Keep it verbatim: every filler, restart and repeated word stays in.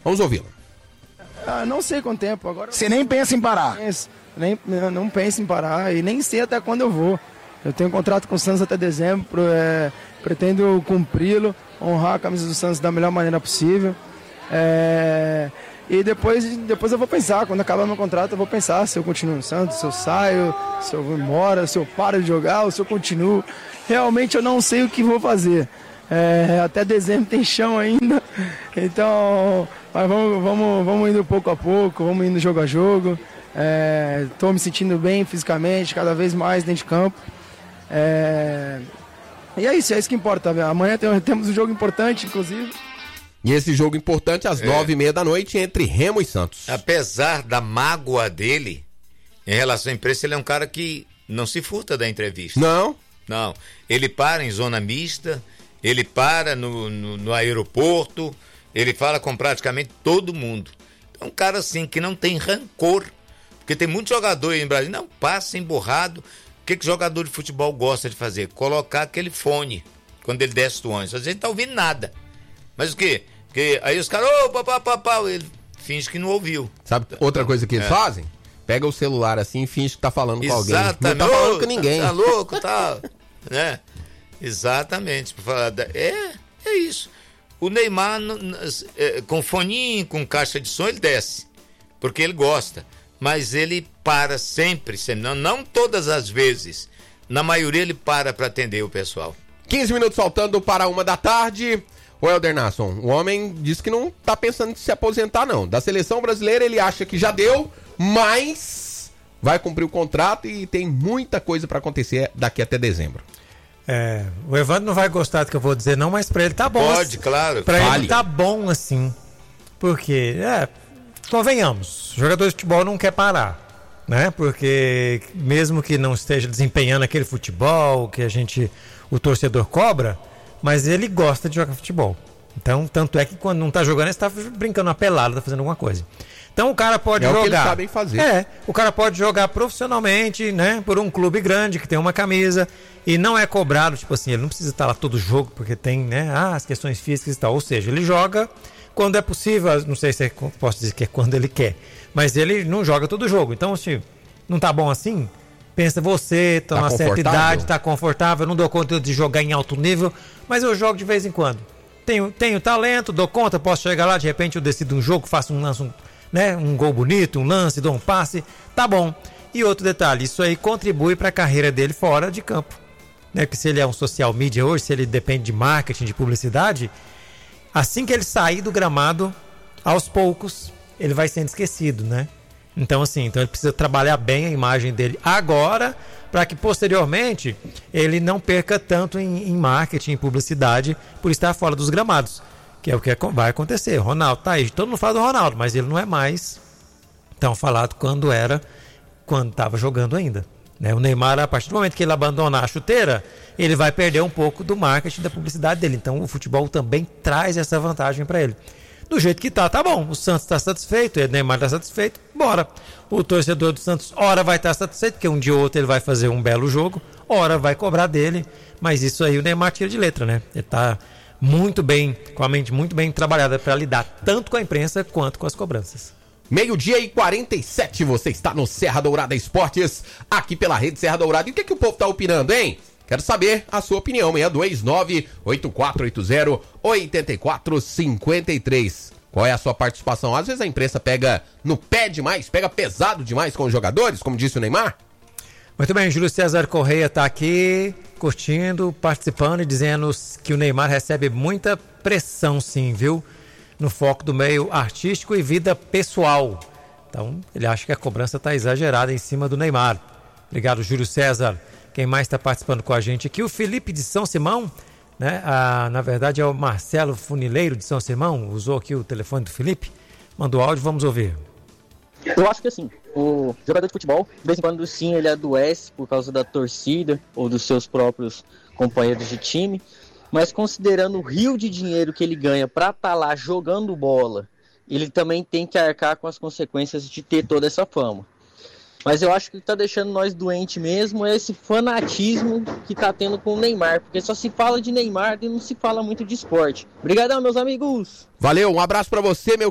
Vamos ouvi-lo. Ah, não sei quanto tempo. Agora você nem pensa em parar? Penso, nem, não penso em parar e nem sei até quando eu vou. Eu tenho um contrato com o Santos até dezembro, é, pretendo cumpri-lo, honrar a camisa do Santos da melhor maneira possível. É, e depois, depois eu vou pensar, quando acabar meu contrato eu vou pensar se eu continuo no Santos, se eu saio, se eu vou embora, se eu paro de jogar ou se eu continuo. Realmente eu não sei o que vou fazer. É, até dezembro tem chão ainda, então mas vamos, vamos, vamos indo pouco a pouco, vamos indo jogo a jogo. Estou é, me sentindo bem fisicamente, cada vez mais dentro de campo. É, e é isso, é isso que importa. Amanhã tem, temos um jogo importante, inclusive. E esse jogo importante às é. nove e meia da noite entre Remo e Santos. Apesar da mágoa dele em relação à imprensa, ele é um cara que não se furta da entrevista. Não? Não. Ele para em zona mista, ele para no, no, no aeroporto, ele fala com praticamente todo mundo. É um cara assim que não tem rancor, porque tem muito jogador aí no Brasil, não passa emburrado. O que que jogador de futebol gosta de fazer? Colocar aquele fone quando ele desce do ônibus. Às vezes não tá ouvindo nada. Mas o quê? Porque aí os caras, ô, papá, papá, ele finge que não ouviu. Sabe outra coisa que eles é. fazem? Pega o celular assim e finge que tá falando com alguém. Exatamente. Não tá falando com ninguém. Tá louco, tá, né? Exatamente. É, é isso. O Neymar, com foninho, com caixa de som, ele desce, porque ele gosta. Mas ele para sempre, sempre não, não todas as vezes. Na maioria ele para para atender o pessoal. quinze minutos faltando para uma da tarde. O Helder Nasson, o homem disse que não tá pensando em se aposentar não. Da seleção brasileira ele acha que já deu, mas vai cumprir o contrato e tem muita coisa para acontecer daqui até dezembro. É, o Evandro não vai gostar do que eu vou dizer não, mas pra ele tá bom. Pode, assim. Claro. Pra Vale. ele tá bom assim, porque, é, convenhamos, o jogador de futebol não quer parar, né? Porque mesmo que não esteja desempenhando aquele futebol que a gente, o torcedor cobra, mas ele gosta de jogar futebol. Então, tanto é que quando não tá jogando, ele tá brincando uma pelada, tá fazendo alguma coisa. Então o cara pode é jogar. O que eles sabem fazer. É, o cara pode jogar profissionalmente, né? Por um clube grande que tem uma camisa e não é cobrado, tipo assim, ele não precisa estar lá todo jogo porque tem, né? Ah, as questões físicas e tal. Ou seja, ele joga quando é possível, não sei se é, posso dizer que é quando ele quer, mas ele não joga todo jogo. Então, se não tá bom assim, pensa você, tá uma certa idade, tá confortável, não dou conta de jogar em alto nível, mas eu jogo de vez em quando. Tenho, tenho talento, dou conta, posso chegar lá, de repente eu decido um jogo, faço um lance, um, né, um gol bonito, um lance, dou um passe, tá bom. E outro detalhe, isso aí contribui para a carreira dele fora de campo. Né? Porque se ele é um social media hoje, se ele depende de marketing, de publicidade, assim que ele sair do gramado, aos poucos, ele vai sendo esquecido, né? Então, assim, então ele precisa trabalhar bem a imagem dele agora, para que posteriormente ele não perca tanto em, em marketing, em publicidade, por estar fora dos gramados, que é o que vai acontecer. Ronaldo tá aí, todo mundo fala do Ronaldo, mas ele não é mais tão falado quando era, quando estava jogando ainda. Né? O Neymar, a partir do momento que ele abandonar a chuteira, ele vai perder um pouco do marketing, da publicidade dele. Então o futebol também traz essa vantagem para ele. Do jeito que tá, tá bom. O Santos está satisfeito, o Neymar está satisfeito, bora. O torcedor do Santos, ora vai estar satisfeito, porque um dia ou outro ele vai fazer um belo jogo, ora vai cobrar dele, mas isso aí o Neymar tira de letra, né? Ele tá muito bem, com a mente muito bem trabalhada para lidar tanto com a imprensa quanto com as cobranças. Meio-dia e quarenta e sete, você está no Serra Dourada Esportes, aqui pela Rede Serra Dourada. E o que, que o povo tá opinando, hein? Quero saber a sua opinião, seis dois nove, oito quatro oito zero, oito quatro cinco três. Qual é a sua participação? Às vezes a imprensa pega no pé demais, pega pesado demais com os jogadores, como disse o Neymar. Muito bem, Júlio César Correia está aqui, curtindo, participando e dizendo que o Neymar recebe muita pressão, sim, viu? No foco do meio artístico e vida pessoal. Então, ele acha que a cobrança está exagerada em cima do Neymar. Obrigado, Júlio César. Quem mais está participando com a gente aqui? O Felipe de São Simão, né? Ah, na verdade é o Marcelo Funileiro de São Simão, usou aqui o telefone do Felipe, mandou áudio, vamos ouvir. Eu acho que assim, o jogador de futebol, de vez em quando sim, ele adoece por causa da torcida ou dos seus próprios companheiros de time, mas considerando o rio de dinheiro que ele ganha para estar lá jogando bola, ele também tem que arcar com as consequências de ter toda essa fama. Mas eu acho que o que está deixando nós doentes mesmo é esse fanatismo que está tendo com o Neymar, porque só se fala de Neymar e não se fala muito de esporte. Obrigadão, meus amigos! Valeu, um abraço para você, meu